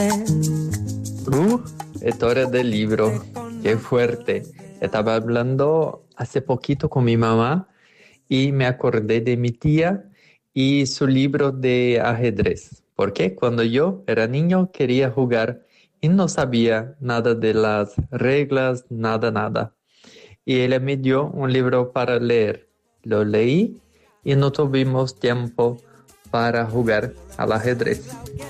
Uh, Historia del libro, qué fuerte. Estaba hablando hace poquito con mi mamá y me acordé de mi tía y su libro de ajedrez. Porque cuando yo era niño quería jugar y no sabía nada de las reglas, nada. Y ella me dio un libro para leer. Lo leí y no tuvimos tiempo para jugar al ajedrez.